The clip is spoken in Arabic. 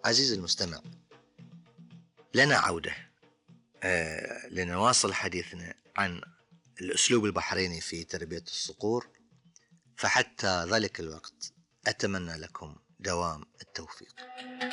عزيزي المستمع، لنا عودة لنواصل حديثنا عن الأسلوب البحريني في تربية الصقور. فحتى ذلك الوقت أتمنى لكم دوام التوفيق.